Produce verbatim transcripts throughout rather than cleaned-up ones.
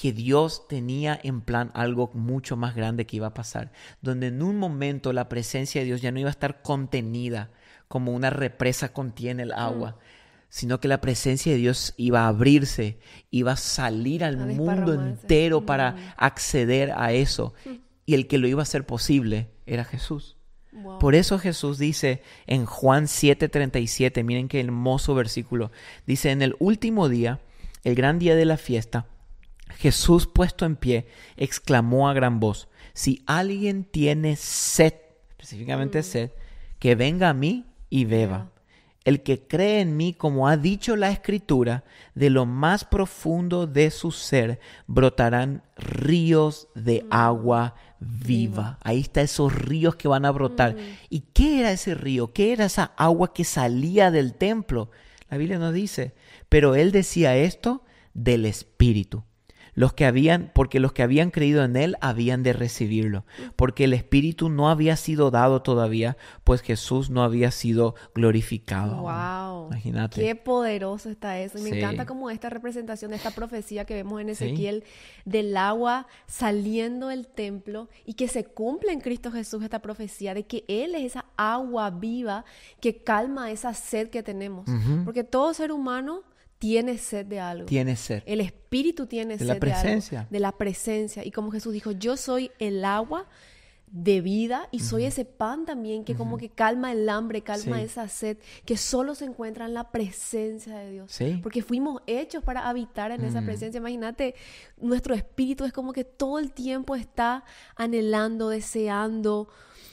que Dios tenía en plan algo mucho más grande que iba a pasar, donde en un momento la presencia de Dios ya no iba a estar contenida como una represa contiene el agua, mm. sino que la presencia de Dios iba a abrirse, iba a salir al A mundo desparramarse. entero Mm. para acceder a eso. Mm. Y el que lo iba a hacer posible era Jesús. Wow. Por eso Jesús dice en Juan siete treinta y siete, miren qué hermoso versículo, dice: en el último día, el gran día de la fiesta, Jesús puesto en pie, exclamó a gran voz: si alguien tiene sed, específicamente mm. sed, que venga a mí y beba. Yeah. El que cree en mí, como ha dicho la Escritura, de lo más profundo de su ser brotarán ríos de mm. agua viva. Ahí está esos ríos que van a brotar. Mm. ¿Y qué era ese río? ¿Qué era esa agua que salía del templo? La Biblia nos dice, pero él decía esto del Espíritu. Los que habían, porque los que habían creído en él habían de recibirlo, porque el Espíritu no había sido dado todavía, pues Jesús no había sido glorificado. Wow, imagínate. Qué poderoso está eso. Y me sí. encanta como esta representación de esta profecía que vemos en Ezequiel, sí. del agua saliendo del templo, y que se cumple en Cristo Jesús esta profecía de que Él es esa agua viva que calma esa sed que tenemos. Uh-huh. Porque todo ser humano tiene sed de algo. Tiene sed. El Espíritu tiene de sed la presencia. de algo. De la presencia. Y como Jesús dijo, yo soy el agua de vida y uh-huh. soy ese pan también que uh-huh. como que calma el hambre, calma sí. esa sed, que solo se encuentra en la presencia de Dios. Sí. Porque fuimos hechos para habitar en uh-huh. esa presencia. Imagínate, nuestro espíritu es como que todo el tiempo está anhelando, deseando,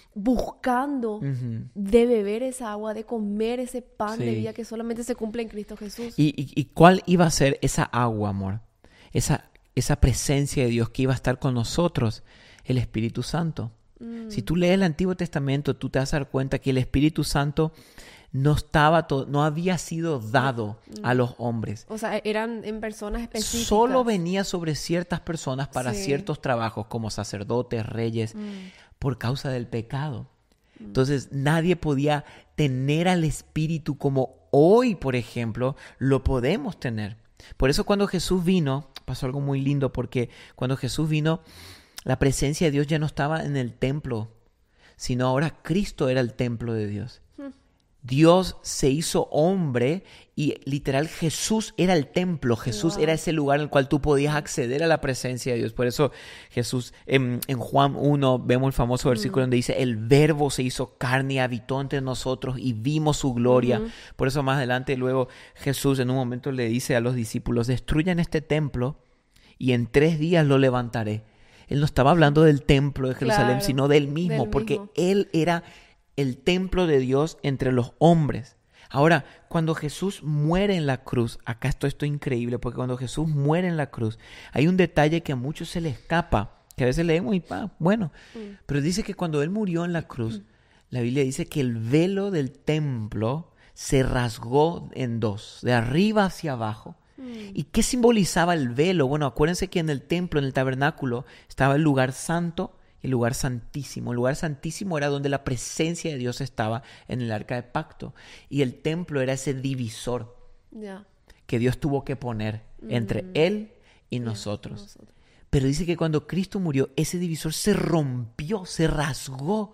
buscando uh-huh. de beber esa agua, de comer ese pan sí. de vida que solamente se cumple en Cristo Jesús. ¿Y, y, y cuál iba a ser esa agua, amor? Esa, esa presencia de Dios que iba a estar con nosotros, el Espíritu Santo. Mm. Si tú lees el Antiguo Testamento, tú te vas a dar cuenta que el Espíritu Santo no estaba todo, no había sido dado mm. a los hombres. O sea, eran en personas específicas. Solo venía sobre ciertas personas para sí. ciertos trabajos, como sacerdotes, reyes, mm. por causa del pecado. Mm. Entonces, nadie podía tener al Espíritu como hoy, por ejemplo, lo podemos tener. Por eso cuando Jesús vino, pasó algo muy lindo, porque cuando Jesús vino, la presencia de Dios ya no estaba en el templo, sino ahora Cristo era el templo de Dios. Mm. Dios se hizo hombre y literal Jesús era el templo. Jesús wow. era ese lugar en el cual tú podías acceder a la presencia de Dios. Por eso Jesús, en, en Juan uno vemos el famoso versículo mm. donde dice: el verbo se hizo carne y habitó entre nosotros y vimos su gloria. Mm-hmm. Por eso más adelante luego Jesús en un momento le dice a los discípulos: destruyan este templo y en tres días lo levantaré. Él no estaba hablando del templo de Jerusalén, claro, sino del mismo, del porque mismo. Él era el templo de Dios entre los hombres. Ahora, cuando Jesús muere en la cruz, acá esto, esto es increíble, porque cuando Jesús muere en la cruz, hay un detalle que a muchos se les escapa, que a veces leemos y, ah, bueno, mm. pero dice que cuando Él murió en la cruz, mm. la Biblia dice que el velo del templo se rasgó en dos, de arriba hacia abajo. ¿Y qué simbolizaba el velo? Bueno, acuérdense que en el templo, en el tabernáculo, estaba el lugar santo y el lugar santísimo. El lugar santísimo era donde la presencia de Dios estaba en el arca de pacto. Y el templo era ese divisor yeah. que Dios tuvo que poner mm. entre Él y yeah, nosotros. nosotros. Pero dice que cuando Cristo murió, ese divisor se rompió, se rasgó.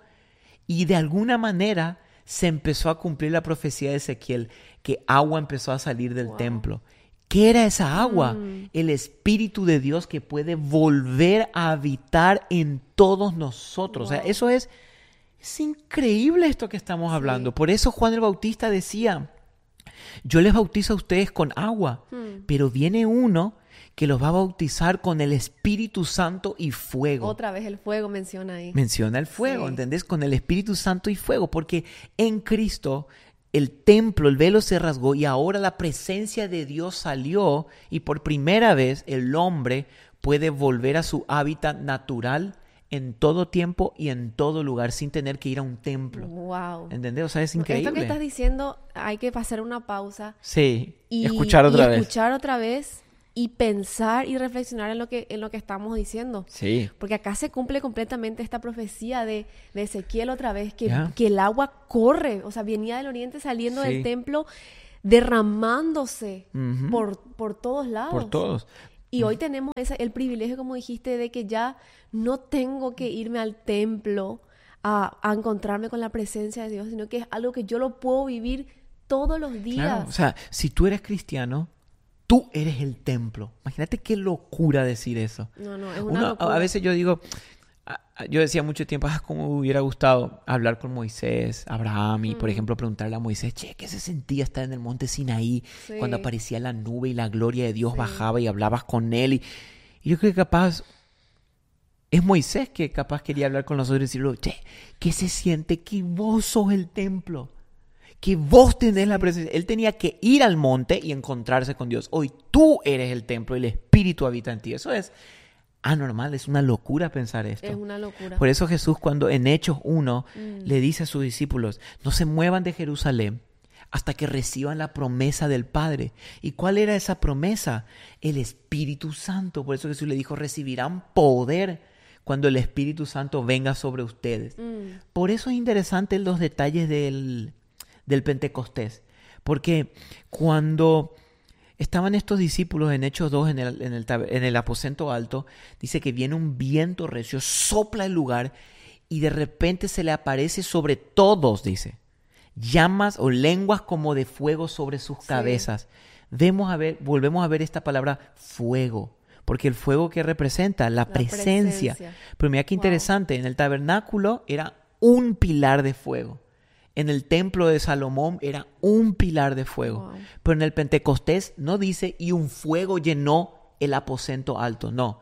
Y de alguna manera se empezó a cumplir la profecía de Ezequiel, que agua empezó a salir del wow. templo. ¿Qué era esa agua? Mm. El Espíritu de Dios que puede volver a habitar en todos nosotros. Wow. O sea, eso es, es increíble esto que estamos sí. hablando. Por eso Juan el Bautista decía: yo les bautizo a ustedes con agua, mm. pero viene uno que los va a bautizar con el Espíritu Santo y fuego. Otra vez el fuego menciona ahí. Menciona el fuego, sí. ¿entendés? Con el Espíritu Santo y fuego, porque en Cristo el templo, el velo se rasgó y ahora la presencia de Dios salió y por primera vez el hombre puede volver a su hábitat natural en todo tiempo y en todo lugar sin tener que ir a un templo. Wow. ¿Entendés? O sea, es increíble. Esto que estás diciendo, hay que hacer una pausa. Sí, y escuchar otra y vez. escuchar otra vez y pensar y reflexionar en lo que, en lo que estamos diciendo. Sí. Porque acá se cumple completamente esta profecía de, de Ezequiel otra vez, que, yeah. que el agua corre, o sea, venía del oriente saliendo sí. del templo, derramándose uh-huh. por, por todos lados. Por todos. Y hoy tenemos ese, el privilegio, como dijiste, de que ya no tengo que irme al templo a, a encontrarme con la presencia de Dios, sino que es algo que yo lo puedo vivir todos los días. Claro, o sea, si tú eres cristiano, tú eres el templo. Imagínate qué locura decir eso. No, no, es una Uno, locura. A veces yo digo, yo decía mucho tiempo, ah, cómo me hubiera gustado hablar con Moisés, Abraham, y mm. por ejemplo preguntarle a Moisés, che, ¿qué se sentía estar en el monte Sinaí sí. cuando aparecía la nube y la gloria de Dios sí. bajaba y hablabas con él? Y, y yo creo que capaz, es Moisés que capaz quería hablar con nosotros y decirle, che, ¿qué se siente que vos sos el templo? Que vos tenés la presencia. Él tenía que ir al monte y encontrarse con Dios. Hoy tú eres el templo y el Espíritu habita en ti. Eso es anormal, es una locura pensar esto. Es una locura. Por eso Jesús, cuando en Hechos uno mm. le dice a sus discípulos, no se muevan de Jerusalén hasta que reciban la promesa del Padre. ¿Y cuál era esa promesa? El Espíritu Santo. Por eso Jesús le dijo, recibirán poder cuando el Espíritu Santo venga sobre ustedes. Mm. Por eso es interesante los detalles del, del Pentecostés. Porque cuando estaban estos discípulos en Hechos dos, en el, en, el, en el aposento alto, dice que viene un viento recio, sopla el lugar y de repente se le aparece sobre todos, dice, llamas o lenguas como de fuego sobre sus sí. cabezas. Vemos a ver, volvemos a ver esta palabra fuego, porque el fuego que representa la, la presencia. presencia. Pero mira qué wow. interesante, en el tabernáculo era un pilar de fuego. En el templo de Salomón era un pilar de fuego. Wow. Pero en el Pentecostés no dice, y un fuego llenó el aposento alto. No.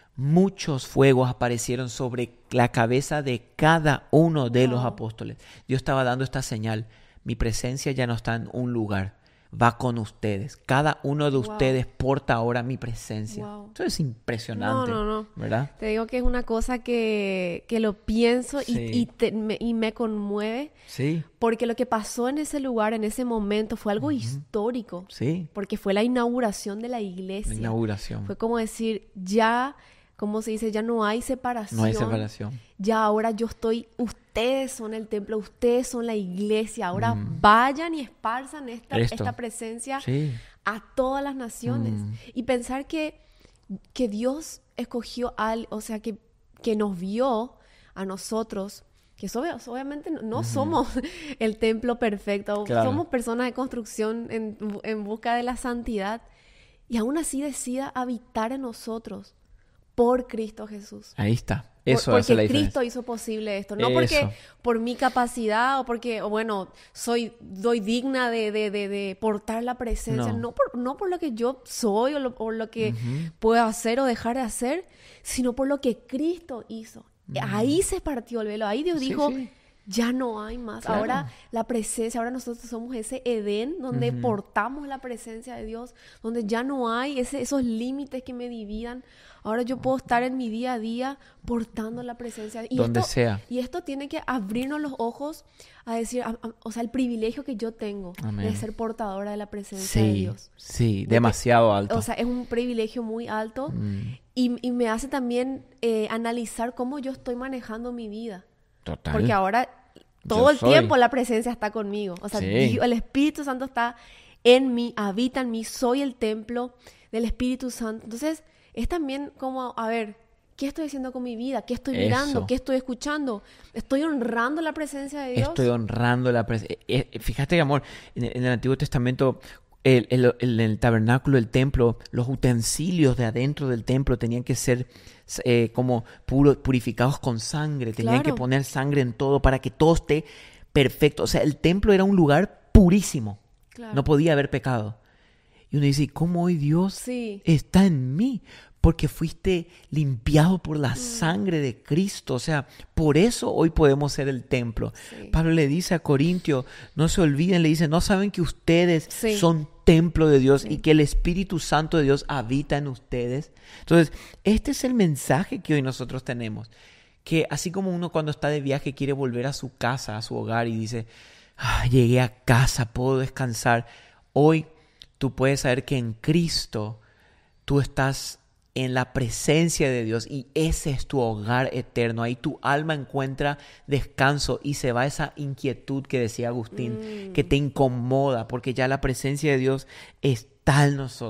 Muchos fuegos aparecieron sobre la cabeza de cada uno de wow. los apóstoles. Dios estaba dando esta señal. Mi presencia ya no está en un lugar. Va con ustedes. Cada uno de wow. ustedes porta ahora mi presencia. Wow. Eso es impresionante. No, no, no. ¿Verdad? Te digo que es una cosa que, que lo pienso sí. y, y, te, me, y me conmueve. Sí. Porque lo que pasó en ese lugar, en ese momento, fue algo uh-huh. histórico. Sí. Porque fue la inauguración de la iglesia. La inauguración. Fue como decir, ya, como se dice, ya no hay separación. No hay separación. Ya ahora yo estoy, ustedes son el templo, ustedes son la iglesia. Ahora mm. vayan y esparzan esta, esta presencia sí. a todas las naciones. Mm. Y pensar que, que Dios escogió al, o sea, que, que nos vio a nosotros, que so, obviamente no, no mm. somos el templo perfecto, claro. somos personas de construcción en, en busca de la santidad, y aún así decida habitar en nosotros por Cristo Jesús. Ahí está. Eso Por, hace la porque diferencia. Cristo hizo posible esto. No Eso. porque por mi capacidad o porque, o bueno, soy doy digna de, de, de, de portar la presencia. No, no, por, no por lo que yo soy o lo, o lo que uh-huh. puedo hacer o dejar de hacer, sino por lo que Cristo hizo. Uh-huh. Ahí se partió el velo. Ahí Dios sí, dijo, sí. ya no hay más. Claro. Ahora la presencia, ahora nosotros somos ese Edén donde uh-huh. portamos la presencia de Dios, donde ya no hay ese, esos límites que me dividan. Ahora yo puedo estar en mi día a día portando la presencia. Y donde esto, sea. Y esto tiene que abrirnos los ojos a decir, a, a, o sea, el privilegio que yo tengo Amén. De ser portadora de la presencia sí, de Dios. Sí, Porque, demasiado alto. O sea, es un privilegio muy alto mm. y, y me hace también eh, analizar cómo yo estoy manejando mi vida. Total. Porque ahora todo yo el soy. tiempo la presencia está conmigo. O sea, sí. Dios, el Espíritu Santo está en mí, habita en mí, soy el templo del Espíritu Santo. Entonces, es también como, a ver, ¿qué estoy haciendo con mi vida? ¿Qué estoy mirando? Eso. ¿Qué estoy escuchando? ¿Estoy honrando la presencia de Dios? Estoy honrando la presencia. Fíjate, amor, en el, en el Antiguo Testamento, el, el, el, el tabernáculo, el templo, los utensilios de adentro del templo tenían que ser eh, como puro, purificados con sangre. Tenían claro. que poner sangre en todo para que todo esté perfecto. O sea, el templo era un lugar purísimo. Claro. No podía haber pecado. Y uno dice, ¿cómo hoy Dios sí. está en mí? Porque fuiste limpiado por la mm. sangre de Cristo. O sea, por eso hoy podemos ser el templo. Sí. Pablo le dice a Corintios, no se olviden, le dice, ¿no saben que ustedes sí. son templo de Dios sí. y que el Espíritu Santo de Dios habita en ustedes? Entonces, este es el mensaje que hoy nosotros tenemos. Que así como uno cuando está de viaje quiere volver a su casa, a su hogar y dice, ah, llegué a casa, puedo descansar. Hoy tú puedes saber que en Cristo tú estás en la presencia de Dios y ese es tu hogar eterno. Ahí tu alma encuentra descanso y se va esa inquietud que decía Agustín, mm. que te incomoda porque ya la presencia de Dios está en nosotros.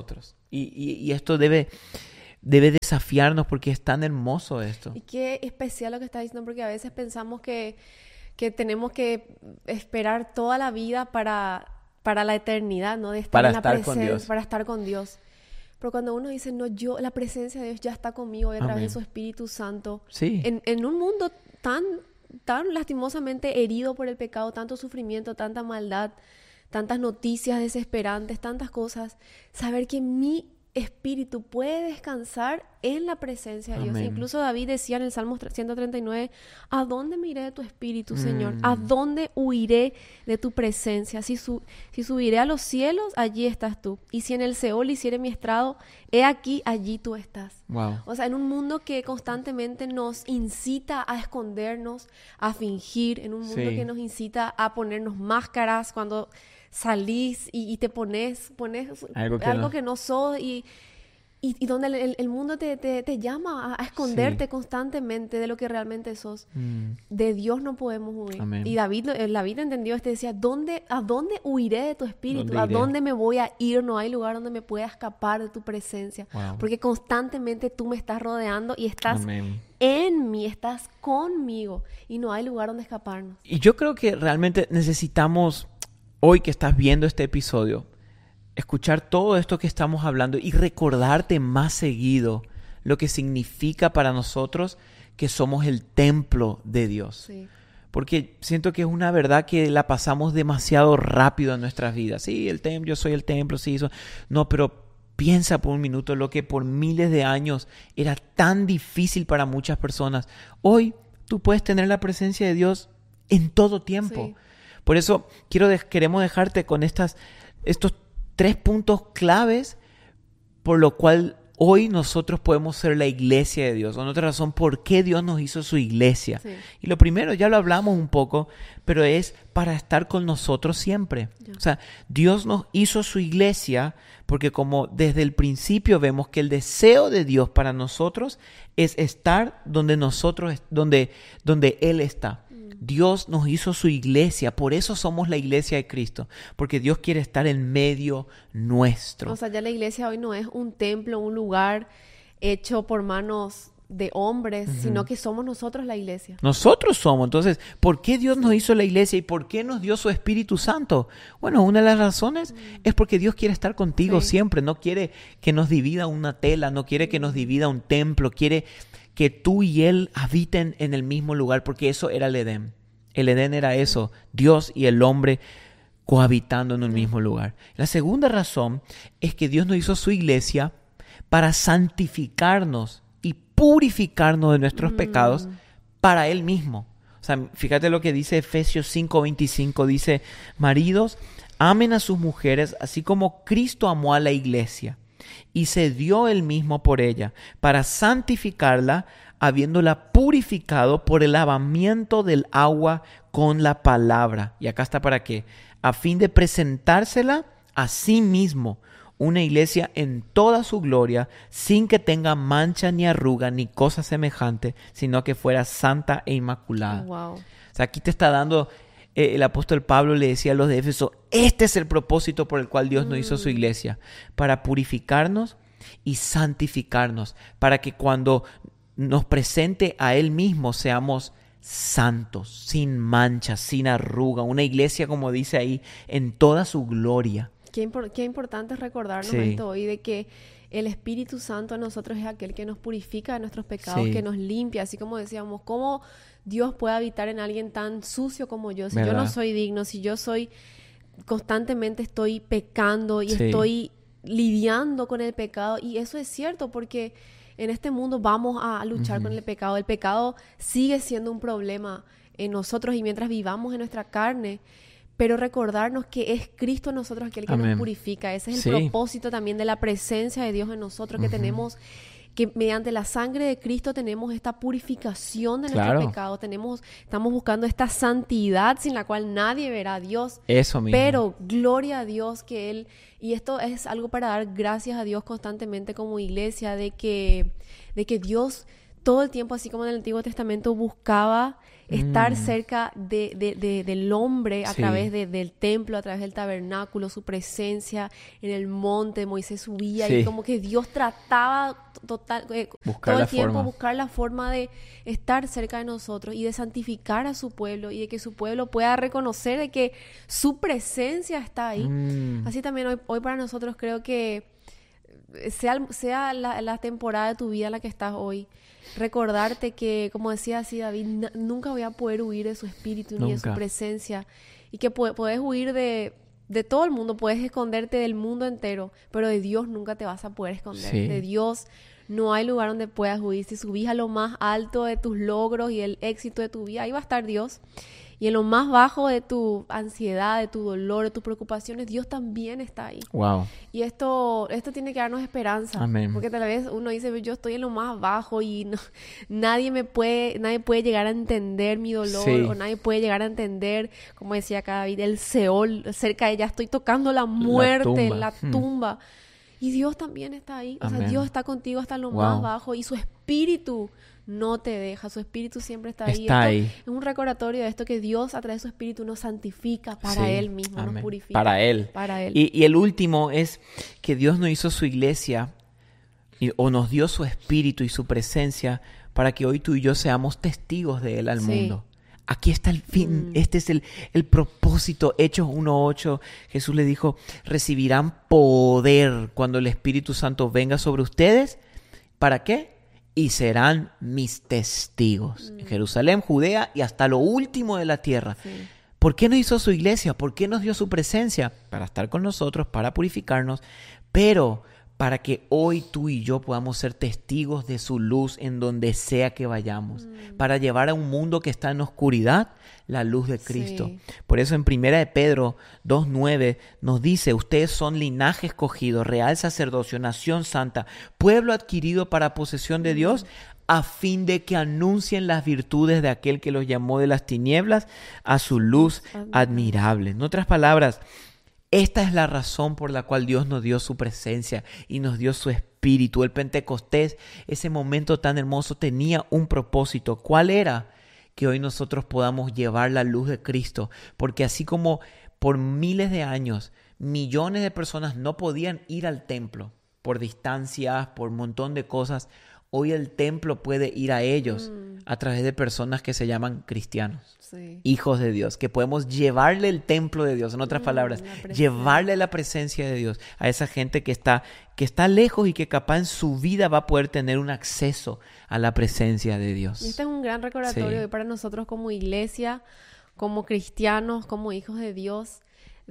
Y, y, y esto debe, debe desafiarnos porque es tan hermoso esto. Y qué especial lo que estás diciendo, porque a veces pensamos que, que tenemos que esperar toda la vida para, para la eternidad, ¿no? De estar para en la estar presencia, con Dios. Para estar con Dios. Pero cuando uno dice, no, yo, la presencia de Dios ya está conmigo a través Amén. de su Espíritu Santo. Sí. En, en un mundo tan, tan lastimosamente herido por el pecado, tanto sufrimiento, tanta maldad, tantas noticias desesperantes, tantas cosas, saber que mi espíritu puede descansar en la presencia de Dios. Amén. Incluso David decía en el Salmo ciento treinta y nueve, ¿a dónde me iré de tu espíritu, Mm. Señor? ¿A dónde huiré de tu presencia? Si, su, si subiré a los cielos, allí estás tú. Y si en el Seol hiciere mi estrado, he aquí, allí tú estás. Wow. O sea, en un mundo que constantemente nos incita a escondernos, a fingir, en un mundo Sí. que nos incita a ponernos máscaras cuando salís y, y te pones, pones Algo que algo no. que no sos y, y, y donde el, el mundo te, te, te llama a, a esconderte Sí. constantemente de lo que realmente sos. Mm. De Dios no podemos huir. Amén. Y David, lo- eh, David entendió este, decía, ¿dónde, ¿a dónde huiré de tu espíritu? ¿Dónde ¿A iré? dónde me voy a ir? No hay lugar donde me pueda escapar de tu presencia. Wow. Porque constantemente tú me estás rodeando y estás Amén. en mí, estás conmigo. Y no hay lugar donde escaparnos. Y yo creo que realmente necesitamos, hoy que estás viendo este episodio, escuchar todo esto que estamos hablando y recordarte más seguido lo que significa para nosotros que somos el templo de Dios. Sí. Porque siento que es una verdad que la pasamos demasiado rápido en nuestras vidas. Sí, el templo, yo soy el templo, sí, eso. No, pero piensa por un minuto lo que por miles de años era tan difícil para muchas personas. Hoy tú puedes tener la presencia de Dios en todo tiempo. Sí. Por eso quiero de- queremos dejarte con estas, estos tres puntos claves por lo cual hoy nosotros podemos ser la iglesia de Dios. O en otra razón, ¿por qué Dios nos hizo su iglesia? Sí. Y lo primero, ya lo hablamos un poco, pero es para estar con nosotros siempre. Ya. O sea, Dios nos hizo su iglesia porque como desde el principio vemos que el deseo de Dios para nosotros es estar donde nosotros, donde, donde Él está. Dios nos hizo su iglesia, por eso somos la iglesia de Cristo, porque Dios quiere estar en medio nuestro. O sea, ya la iglesia hoy no es un templo, un lugar hecho por manos de hombres, uh-huh. sino que somos nosotros la iglesia. Nosotros somos. Entonces, ¿por qué Dios nos hizo la iglesia y por qué nos dio su Espíritu Santo? Bueno, una de las razones mm. es porque Dios quiere estar contigo sí. siempre. No quiere que nos divida una tela, no quiere que nos divida un templo, quiere que tú y Él habiten en el mismo lugar, porque eso era el Edén. El Edén era eso, Dios y el hombre cohabitando en un mismo lugar. La segunda razón es que Dios nos hizo su iglesia para santificarnos y purificarnos de nuestros mm. pecados para Él mismo. O sea, fíjate lo que dice Efesios cinco veinticinco, dice, maridos, amen a sus mujeres así como Cristo amó a la iglesia y se dio Él mismo por ella para santificarla, habiéndola purificado por el lavamiento del agua con la palabra. Y acá está para qué, a fin de presentársela a sí mismo, una iglesia en toda su gloria, sin que tenga mancha ni arruga ni cosa semejante, sino que fuera santa e inmaculada. Wow. O sea, aquí te está dando, eh, el apóstol Pablo le decía a los de Éfeso, este es el propósito por el cual Dios mm. nos hizo su iglesia, para purificarnos y santificarnos, para que cuando nos presente a Él mismo seamos santos, sin mancha, sin arruga, una iglesia, como dice ahí, en toda su gloria. Qué, impor- qué importante es recordarnos Sí. esto hoy, de que el Espíritu Santo en nosotros es aquel que nos purifica de nuestros pecados, Sí. que nos limpia, así como decíamos, ¿cómo Dios puede habitar en alguien tan sucio como yo? Si ¿verdad? yo no soy digno, si yo soy, constantemente estoy pecando y Sí. estoy lidiando con el pecado, y eso es cierto porque en este mundo vamos a luchar uh-huh. con el pecado. El pecado sigue siendo un problema en nosotros y mientras vivamos en nuestra carne, pero recordarnos que es Cristo en nosotros aquel que Amén. Nos purifica. Ese es el Sí. propósito también de la presencia de Dios en nosotros, que uh-huh. tenemos, que mediante la sangre de Cristo tenemos esta purificación de Claro. nuestro pecado. Tenemos, estamos buscando esta santidad sin la cual nadie verá a Dios. Eso mismo. Pero gloria a Dios que Él, y esto es algo para dar gracias a Dios constantemente como iglesia, de que, de que Dios todo el tiempo, así como en el Antiguo Testamento, buscaba estar Mm. cerca de, de, de, del hombre a Sí. través de, del templo, a través del tabernáculo, su presencia en el monte. Moisés subía Sí. y como que Dios trataba total, eh, Buscar todo la el tiempo forma. buscar la forma de estar cerca de nosotros y de santificar a su pueblo y de que su pueblo pueda reconocer de que su presencia está ahí. Mm. Así también hoy, hoy para nosotros creo que sea, sea la, la temporada de tu vida en la que estás hoy, recordarte que, como decía así David, n- nunca voy a poder huir de su espíritu ni de su Nunca. presencia, y que pu- puedes huir de, de todo el mundo, puedes esconderte del mundo entero, pero de Dios nunca te vas a poder esconder. Sí. De Dios no hay lugar donde puedas huir. Si subís a lo más alto de tus logros y el éxito de tu vida, ahí va a estar Dios. Y en lo más bajo de tu ansiedad, de tu dolor, de tus preocupaciones, Dios también está ahí. Wow. Y esto, esto tiene que darnos esperanza. Amén. Porque tal vez uno dice, yo estoy en lo más bajo y no- nadie me puede, nadie puede llegar a entender mi dolor, Sí. o nadie puede llegar a entender, como decía acá David, el Seol, cerca de ella estoy tocando la muerte, la tumba. tumba. Hmm. Y Dios también está ahí. O sea, Amén. Dios está contigo hasta lo Wow. más bajo y su espíritu no te deja. Su espíritu siempre está ahí. Está Esto ahí. es un recordatorio de esto, que Dios a través de su espíritu nos santifica para Sí. Él mismo, Amén. nos purifica. Para Él. Para Él. Y, y el último es que Dios no hizo su iglesia y- o nos dio su espíritu y su presencia para que hoy tú y yo seamos testigos de Él al Sí. mundo. Aquí está el fin, Mm. este es el, el propósito. Hechos uno ocho, Jesús le dijo, recibirán poder cuando el Espíritu Santo venga sobre ustedes. ¿Para qué? Y serán mis testigos en Jerusalén, Judea y hasta lo último de la tierra. Sí. ¿Por qué no hizo su iglesia? ¿Por qué nos dio su presencia? Para estar con nosotros, para purificarnos, pero para que hoy tú y yo podamos ser testigos de su luz en donde sea que vayamos, Mm. para llevar a un mundo que está en oscuridad la luz de Cristo. Sí. Por eso en primera de Pedro dos nueve nos dice, ustedes son linaje escogido, real sacerdocio, nación santa, pueblo adquirido para posesión de Dios, a fin de que anuncien las virtudes de aquel que los llamó de las tinieblas a su luz admirable. En otras palabras, esta es la razón por la cual Dios nos dio su presencia y nos dio su espíritu. El Pentecostés, ese momento tan hermoso, tenía un propósito. ¿Cuál era? Que hoy nosotros podamos llevar la luz de Cristo. Porque así como por miles de años, millones de personas no podían ir al templo por distancias, por un montón de cosas, hoy el templo puede ir a ellos Mm. a través de personas que se llaman cristianos. Sí. Hijos de Dios, que podemos llevarle el templo de Dios, en otras Mm, palabras, la presencia. llevarle la presencia de Dios a esa gente que está, que está lejos y que capaz en su vida va a poder tener un acceso a la presencia de Dios. Y este es un gran recordatorio Sí. hoy para nosotros como iglesia, como cristianos, como hijos de Dios,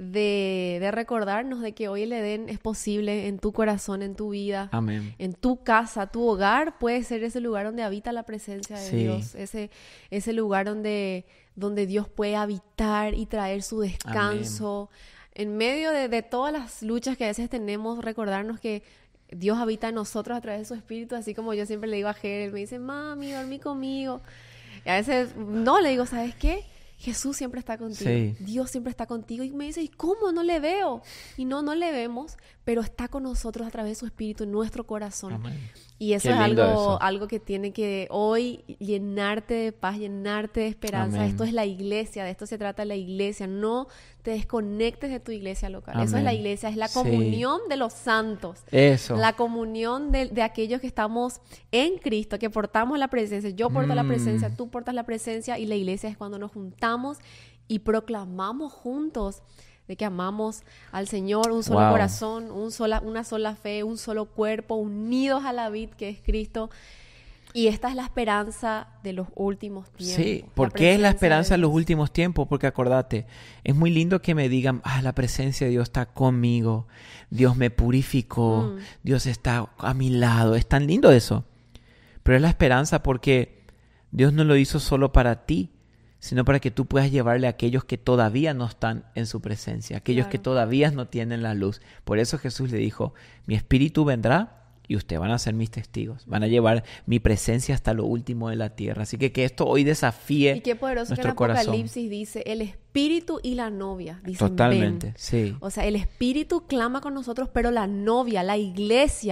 de, de recordarnos de que hoy el Edén es posible en tu corazón, en tu vida. Amén. En tu casa, tu hogar puede ser ese lugar donde habita la presencia de Sí. Dios, ese, ese lugar donde, donde Dios puede habitar y traer su descanso. En medio de, de todas las luchas que a veces tenemos, recordarnos que Dios habita en nosotros a través de su espíritu, así como yo siempre le digo a Ger, él me dice, mami, dormí conmigo. Y a veces no, le digo, ¿sabes qué? Jesús siempre está contigo, Sí. Dios siempre está contigo. Y me dice, ¿y cómo? No le veo. Y no, no le vemos, pero está con nosotros a través de su espíritu en nuestro corazón. Amén. Y eso Qué es lindo algo, eso. algo que tiene que hoy llenarte de paz, llenarte de esperanza. Amén. Esto es la iglesia, de esto se trata la iglesia. No te desconectes de tu iglesia local. Eso es la Amén. iglesia, es la Sí. comunión de los santos. Eso. La comunión de, de aquellos que estamos en Cristo, que portamos la presencia. Yo porto la Mm. presencia, tú portas la presencia, y la iglesia es cuando nos juntamos y proclamamos juntos de que amamos al Señor, un solo Wow. corazón, un sola, una sola fe, un solo cuerpo, unidos a la vid que es Cristo. Y esta es la esperanza de los últimos tiempos. Sí, ¿por qué es la presencia esperanza de en los Dios. últimos tiempos? Porque acordate, es muy lindo que me digan, ah, la presencia de Dios está conmigo, Dios me purificó, Mm. Dios está a mi lado, es tan lindo eso. Pero es la esperanza porque Dios no lo hizo solo para ti, sino para que tú puedas llevarle a aquellos que todavía no están en su presencia, aquellos Claro. que todavía no tienen la luz. Por eso Jesús le dijo, mi espíritu vendrá y ustedes van a ser mis testigos, van a llevar mi presencia hasta lo último de la tierra. Así que que esto hoy desafíe Y qué poderoso que en nuestro corazón. Apocalipsis dice, el espíritu y la novia, dicen, Totalmente, ven. sí. O sea, el espíritu clama con nosotros, pero la novia, la iglesia,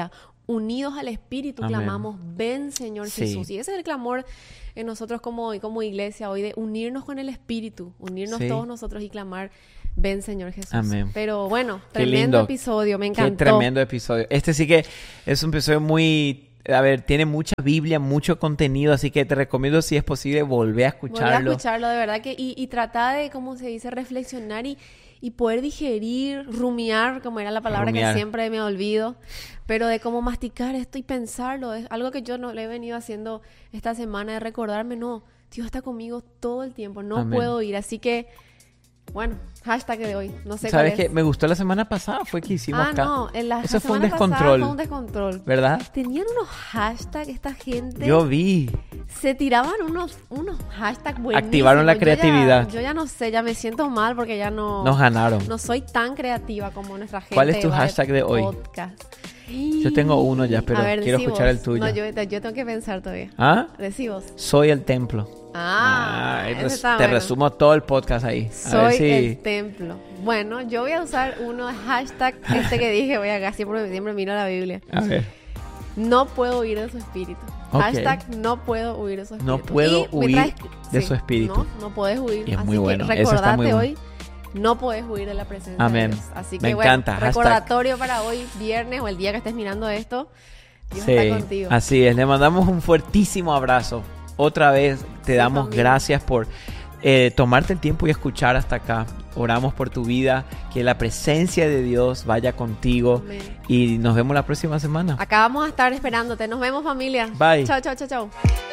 unidos al Espíritu, Amén. clamamos, ven Señor Sí. Jesús. Y ese es el clamor en nosotros como, como iglesia hoy, de unirnos con el Espíritu, unirnos Sí. todos nosotros y clamar, ven Señor Jesús. Amén. Pero bueno, Qué tremendo lindo. episodio, me Qué encantó. tremendo episodio. Este sí que es un episodio muy... A ver, tiene mucha Biblia, mucho contenido, así que te recomiendo, si es posible, volver a escucharlo. Volver a escucharlo, de verdad que, y, y tratar de, ¿cómo se dice?, reflexionar y, y poder digerir, rumiar, como era la palabra Rumiar. que siempre me olvido, pero de cómo masticar esto y pensarlo. Es algo que yo no le he venido haciendo esta semana, de recordarme, no, Dios está conmigo todo el tiempo, no Amén. puedo ir, así que, bueno, hashtag de hoy, no sé ¿Sabes cuál qué? es. Me gustó la semana pasada, fue que hicimos Ah, acá. no, en la, Eso la fue un semana pasada descontrol. fue un descontrol. ¿Verdad? Tenían unos hashtags, esta gente. Yo vi. Se tiraban unos, unos hashtags buenísimos. Activaron la Yo ya- creatividad. Yo ya, no sé, ya me siento mal porque ya no... Nos ganaron. No soy tan creativa como nuestra gente. ¿Cuál es tu va hashtag de hoy? Podcast. Yo tengo uno ya, pero A ver, quiero decí escuchar vos. el tuyo. No, yo, yo tengo que pensar todavía. ¿Ah? Decí vos. Soy el templo. Ah, Ah, ese res- está te bueno. resumo todo el podcast ahí. A Soy ver si... el templo. Bueno, yo voy a usar uno hashtag este que dije, voy acá, siempre, siempre miro la Biblia. A ver. No puedo huir de su espíritu. Ok. Hashtag no puedo huir de su espíritu. No puedo Y me huir traes- de sí, su espíritu. No, no puedes huir. Y es Así muy que bueno. Eso está recordate muy bueno. hoy, no puedes huir de la presencia Amén. de Dios. Así Me que bueno, encanta. Hashtag. recordatorio para hoy, viernes o el día que estés mirando esto. Dios Sí, está contigo. así es. Le mandamos un fuertísimo abrazo. Otra vez te Sí, damos familia. gracias por eh, tomarte el tiempo y escuchar hasta acá. Oramos por tu vida, que la presencia de Dios vaya contigo. Amén. Y nos vemos la próxima semana. Acá vamos a estar esperándote. Nos vemos, familia. Bye. Chao, chao, chao, chao.